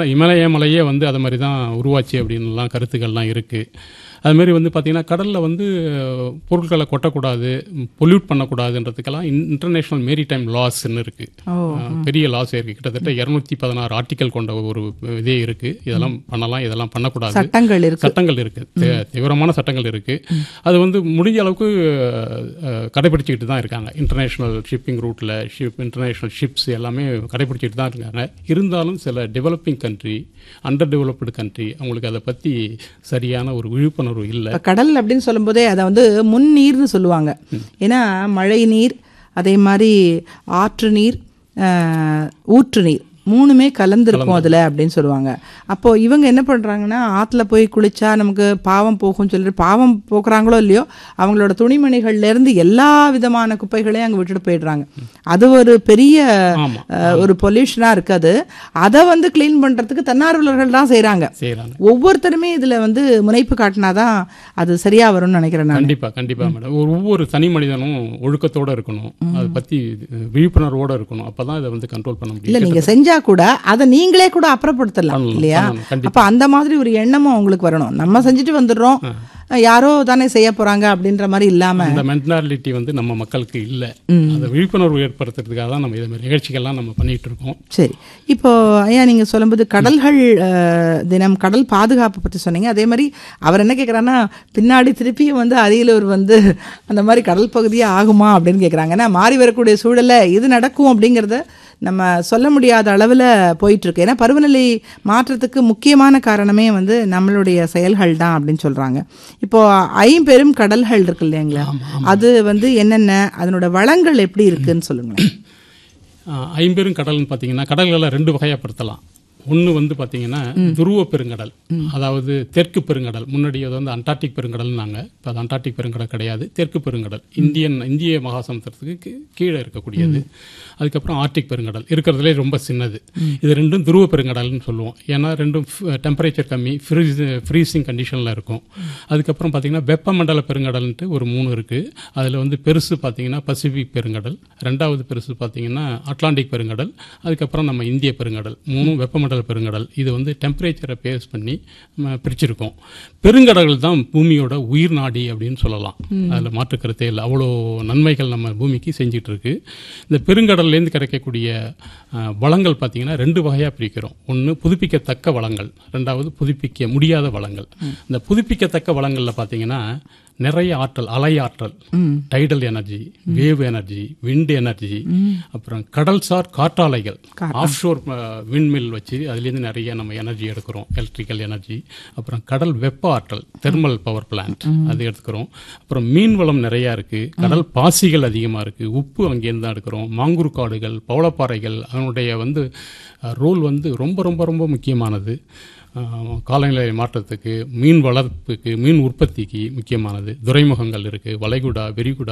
இமலய மலையே வந்து அது மாதிரி தான் உருவாச்சு அப்படின்லாம் கருத்துக்கள்லாம் இருக்குது. அதுமாரி வந்து பார்த்திங்கன்னா கடலில் வந்து பொருட்களை கொட்டக்கூடாது, பொல்யூட் பண்ணக்கூடாதுன்றதுக்கெல்லாம் இன்டர்நேஷ்னல் மேரிடைம் லாஸ்ன்னு இருக்குது. பெரிய லாஸ் இருக்குது. கிட்டத்தட்ட 216 ஆர்டிக்கல் கொண்ட ஒரு இதே இருக்குது. இதெல்லாம் பண்ணலாம், இதெல்லாம் பண்ணக்கூடாது, சட்டங்கள் இருக்குது, தீவிரமான சட்டங்கள் இருக்குது. அது வந்து முடிஞ்ச அளவுக்கு கடைபிடிச்சிக்கிட்டு தான் இருக்காங்க. இன்டர்நேஷ்னல் ஷிப்பிங் ரூட்டில் இன்டர்நேஷ்னல் ஷிப்ஸ் எல்லாமே கடைபிடிச்சிட்டு தான் இருக்காங்க. இருந்தாலும் சில developing country, under developed country, அவங்களுக்கு அதை பற்றி சரியான ஒரு விழிப்புணர்வு இல்லை. கடல் அப்படின்னு சொல்லும்போதே அதை வந்து முன்னீர்னு சொல்லுவாங்க. ஏன்னா மழை நீர், அதே மாதிரி ஆற்று நீர், ஊற்று நீர் மூணுமே கலந்துருக்கும் அதில் அப்படின்னு சொல்லுவாங்க. அப்போது இவங்க என்ன பண்ணுறாங்கன்னா, ஆற்றுல போய் குளித்தா நமக்கு பாவம் போகும்னு சொல்லிட்டு பாவம் போக்குறாங்களோ இல்லையோ, அவங்களோட துணிமணிகள்லேருந்து எல்லா விதமான குப்பைகளையும் அங்கே விட்டுட்டு போயிடுறாங்க. அது ஒரு பெரிய ஒரு பொல்யூஷனாக இருக்குது. அதை வந்து கிளீன் பண்ணுறதுக்கு தன்னார்வலர்கள் தான் செய்கிறாங்க. ஒவ்வொருத்தருமே இதில் வந்து முனைப்பு காட்டினாதான் அது சரியாக வரும்னு நினைக்கிறேன் நான். கண்டிப்பாக மேடம். ஒவ்வொரு தனி மனிதனும் ஒழுக்கத்தோடு இருக்கணும், அதை பற்றி விழிப்புணர்வோடு இருக்கணும். அப்போ தான் இதை வந்து கண்ட்ரோல் பண்ண முடியும். இல்லை, நீங்கள் செஞ்சா கூட அதை நீங்களே கூட அப்புறப்படுத்தலாம் இல்லையா? அப்ப அந்த மாதிரி ஒரு எண்ணமும் உங்களுக்கு வரணும். நம்ம செஞ்சுட்டு வந்துடுறோம், யாரோ தானே செய்ய போறாங்க அப்படின்ற மாதிரி இல்லாம அந்த மென்டாலிட்டி வந்து நம்ம மக்களுக்கு இல்லை. அந்த விழிப்புணர்வு ஏற்படுத்துறதுக்காக தான் நம்ம இது மாதிரி நிகழ்ச்சிகள்லாம் நம்ம பண்ணிட்டு இருக்கோம். சரி, இப்போ ஐயா நீங்க சொல்லும்போது கடல்கள் தினம், கடல் பாதுகாப்பு பற்றி சொன்னீங்க. அதே மாதிரி அவர் என்ன கேட்குறாருன்னா, பின்னாடி திருப்பியும் வந்து அரியலூர் வந்து அந்த மாதிரி கடல் பகுதியே ஆகுமா அப்படின்னு கேட்குறாங்க. ஏன்னா மாறி வரக்கூடிய சூழல்ல இது நடக்கும் அப்படிங்கிறத நம்ம சொல்ல முடியாத அளவில் போயிட்டுருக்கு. ஏன்னா பருவநிலை மாற்றத்துக்கு முக்கியமான காரணமே வந்து நம்மளுடைய செயல்கள் தான் அப்படின்னு சொல்கிறாங்க. இப்போது 5 பெரும் கடல்கள் இருக்கு இல்லைங்களா, அது வந்து என்னென்ன, அதனோட வளங்கள் எப்படி இருக்குன்னு சொல்லுங்களேன். 5 பெரும் கடல்னு பார்த்தீங்கன்னா கடல்களை 2 வகைப்படுத்தலாம். ஒன்று வந்து பார்த்தீங்கன்னா துருவ பெருங்கடல், அதாவது தெற்கு பெருங்கடல். முன்னாடி அது வந்து அண்டார்டிக் பெருங்கடல்னாங்க. இப்போ அது அண்டார்டிக் பெருங்கடல் கிடையாது, தெற்கு பெருங்கடல். இந்திய மகாசமுத்திரத்துக்கு கீழே இருக்கக்கூடியது. அதுக்கப்புறம் ஆர்டிக் பெருங்கடல் இருக்கிறதுலே ரொம்ப சின்னது. இது ரெண்டும் துருவ பெருங்கடல்னு சொல்லுவோம். ஏன்னா ரெண்டும் டெம்பரேச்சர் கம்மி, ஃப்ரீசிங் கண்டிஷனில் இருக்கும். அதுக்கப்புறம் பார்த்தீங்கன்னா வெப்பமண்டல பெருங்கடல்ன்ட்டு ஒரு 3 இருக்குது. அதில் வந்து பெருசு பார்த்தீங்கன்னா பசிபிக் பெருங்கடல், ரெண்டாவது பெருசு பார்த்தீங்கன்னா அட்லாண்டிக் பெருங்கடல், அதுக்கப்புறம் நம்ம இந்திய பெருங்கடல். 3 வெப்பமண்டல பெருங்கடல். இது வந்து டெம்பரேச்சரை பேஸ் பண்ணி பிரிச்சிருக்கோம். பெருங்கடல்கள் தான் பூமியோட உயிர் நாடி அப்படின்னு சொல்லலாம். அதில் மாற்றுக்கருத்தே இல்லை. அவ்வளோ நன்மைகள் நம்ம பூமிக்கு செஞ்சிட்டு இருக்கு. இந்த பெருங்கடல்லேருந்து கிடைக்கக்கூடிய வளங்கள் பார்த்தீங்கன்னா 2 வகையாக பிரிக்கிறோம். ஒன்று புதுப்பிக்கத்தக்க வளங்கள், ரெண்டாவது புதுப்பிக்க முடியாத வளங்கள். இந்த புதுப்பிக்கத்தக்க வளங்களில் பார்த்தீங்கன்னா நிறைய ஆற்றல், அலை ஆற்றல், tidal energy, wave energy, wind energy, அப்புறம் கடல்சார் காற்றாலைகள், ஆஃப்ஷோர் விண்மில் வச்சு அதுலேருந்து நிறைய நம்ம எனர்ஜி எடுக்கிறோம், எலக்ட்ரிக்கல் எனர்ஜி. அப்புறம் கடல் வெப்ப ஆற்றல், தெர்மல் பவர் பிளான்ட், அது எடுத்துக்கிறோம். அப்புறம் மீன் வளம் நிறையா இருக்குது, கடல் பாசிகள் அதிகமாக இருக்குது, உப்பு அங்கேருந்து தான் எடுக்கிறோம். மாங்குரு காடுகள், பவளப்பாறைகள், அதனுடைய வந்து ரோல் வந்து ரொம்ப ரொம்ப ரொம்ப முக்கியமானது. காலநிலை மாற்றத்துக்கு, மீன் வளர்ப்புக்கு, மீன் உற்பத்திக்கு முக்கியமானது. துறைமுகங்கள் இருக்குது, வளைகுடா, விரிகுடா,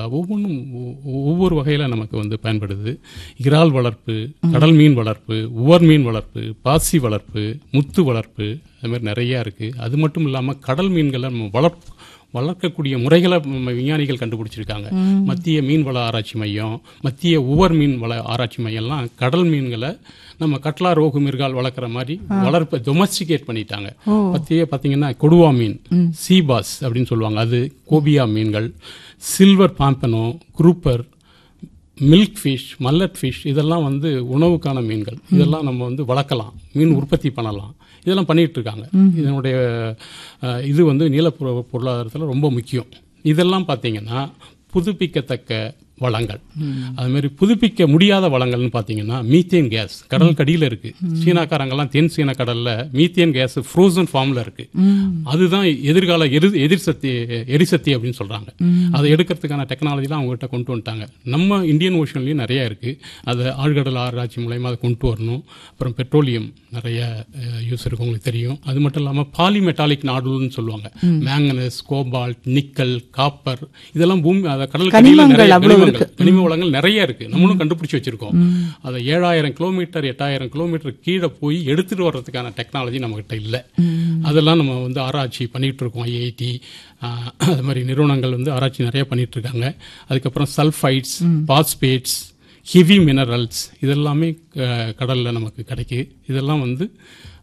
ஒவ்வொரு வகையில் நமக்கு வந்து பயன்படுது. இறால் வளர்ப்பு, கடல் மீன் வளர்ப்பு, உவர் மீன் வளர்ப்பு, பாசி வளர்ப்பு, முத்து வளர்ப்பு, அது மாதிரி நிறையா இருக்குது. அது மட்டும் இல்லாமல் கடல் மீன்களை நம்ம வளர்க்கக்கூடிய முறைகளை விஞ்ஞானிகள் கண்டுபிடிச்சிருக்காங்க. மத்திய மீன்வள ஆராய்ச்சி மையம், மத்திய உவர் மீன் வள ஆராய்ச்சி மையம்லாம் கடல் மீன்களை நம்ம கட்லா, ரோகு, மிர்கால் வளர்க்குற மாதிரி வளர்ப்பை டொமஸ்டிகேட் பண்ணிட்டாங்க. பார்த்தீங்கன்னா கொடுவா மீன், சீபாஸ் அப்படின்னு சொல்லுவாங்க, அது கோபியா மீன்கள், silver pompano, குரூப்பர், milk fish, மல்லட் fish, இதெல்லாம் வந்து உணவுக்கான மீன்கள். இதெல்லாம் நம்ம வந்து வளர்க்கலாம், மீன் உற்பத்தி பண்ணலாம். இதெல்லாம் பண்ணிகிட்டு இருக்காங்க. இதனுடைய இது வந்து நீலப்புற பொருளாதாரத்தில் ரொம்ப முக்கியம். இதெல்லாம் பார்த்தீங்கன்னா புதுப்பிக்கத்தக்க வளங்கள். அதுமாதிரி புதுப்பிக்க முடியாத வளங்கள்னு பார்த்தீங்கன்னா மீத்தேன் கேஸ் கடல் கடியில் இருக்குது. சீனாக்காரங்கெல்லாம் தென் சீன கடலில் மீத்தேன் கேஸ் ஃப்ரோசன் ஃபார்மில் இருக்குது. அதுதான் எதிர்கால எரிசக்தி அப்படின்னு சொல்கிறாங்க. அதை எடுக்கிறதுக்கான டெக்னாலஜிலாம் அவங்ககிட்ட கொண்டு வந்துட்டாங்க. நம்ம இந்தியன் ஓஷன்லேயும் நிறையா இருக்குது. அதை ஆழ்கடல் ஆராய்ச்சி மூலயமா அதை கொண்டு வரணும். அப்புறம் பெட்ரோலியம் நிறைய யூஸ் இருக்கு, உங்களுக்கு தெரியும். அது மட்டும் இல்லாமல் பாலிமெட்டாலிக் நாடுன்னு சொல்லுவாங்க. மேங்கனஸ், கோபால்ட், நிக்கல், காப்பர், இதெல்லாம் பூமி கடல் கடியில் நிறைய கனிம வளங்கள் நிறைய இருக்கு. நம்மளும் கண்டுபிடிச்சு வச்சிருக்கோம். அதை 7000 கிலோமீட்டர் 8000 கிலோமீட்டர் கீழே போய் எடுத்துட்டு வர்றதுக்கான டெக்னாலஜி நம்ம கிட்ட இல்லை. அதெல்லாம் நம்ம வந்து ஆராய்ச்சி பண்ணிட்டு இருக்கோம். ஐஐடி அது மாதிரி நிறுவனங்கள் வந்து ஆராய்ச்சி நிறைய பண்ணிட்டு இருக்காங்க. அதுக்கப்புறம் சல்ஃபைட்ஸ், பாஸ்பேட்ஸ், ஹெவி மினரல்ஸ், இதெல்லாமே கடல்ல நமக்கு கிடைக்கு. இதெல்லாம் வந்து